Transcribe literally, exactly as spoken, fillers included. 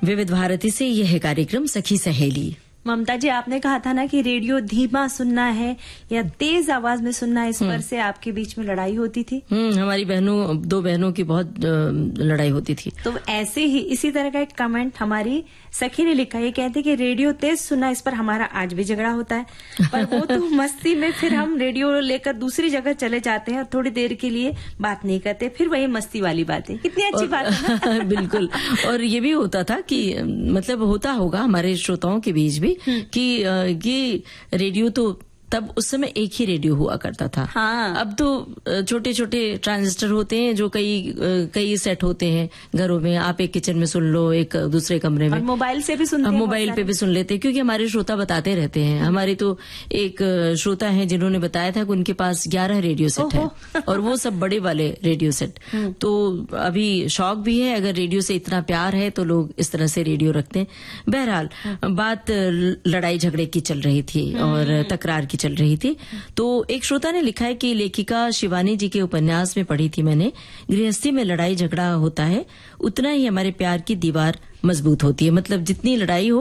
विविध भारती से यह है कार्यक्रम सखी सहेली। ममता जी, आपने कहा था ना कि रेडियो धीमा सुनना है या तेज आवाज में सुनना है, इस पर से आपके बीच में लड़ाई होती थी। हम्म हमारी बहनों दो बहनों की बहुत लड़ाई होती थी। तो ऐसे ही इसी तरह का एक कमेंट हमारी सखी ने लिखा, ये कहते कि रेडियो तेज सुनना, इस पर हमारा आज भी झगड़ा होता है, पर वो तो मस्ती में फिर हम रेडियो लेकर दूसरी जगह चले जाते हैं और थोड़ी देर के लिए बात नहीं करते, फिर वही मस्ती वाली बातें। कितनी अच्छी बात है ना? बिल्कुल। और ये भी होता था कि मतलब होता होगा हमारे श्रोताओं के बीच भी कि ये रेडियो तो तब उस समय एक ही रेडियो हुआ करता था। हाँ। अब तो छोटे छोटे ट्रांजिस्टर होते हैं जो कई कई सेट होते हैं घरों में। आप एक किचन में सुन लो, एक दूसरे कमरे में, और मोबाइल से भी सुनते हैं। मोबाइल पे भी सुन लेते हैं, क्योंकि हमारे श्रोता बताते रहते हैं। हमारे तो एक श्रोता है जिन्होंने बताया था कि उनके पास ग्यारह रेडियो सेट है और वो सब बड़े वाले रेडियो सेट। तो अभी शौक भी है, अगर रेडियो से इतना प्यार है तो लोग इस तरह से रेडियो रखते हैं। बहरहाल बात लड़ाई झगड़े की चल रही थी और तकरार की चल रही थी। तो एक श्रोता ने लिखा है कि लेखिका शिवानी जी के उपन्यास में पढ़ी थी मैंने, गृहस्थी में लड़ाई झगड़ा होता है उतना ही हमारे प्यार की दीवार मजबूत होती है। मतलब जितनी लड़ाई हो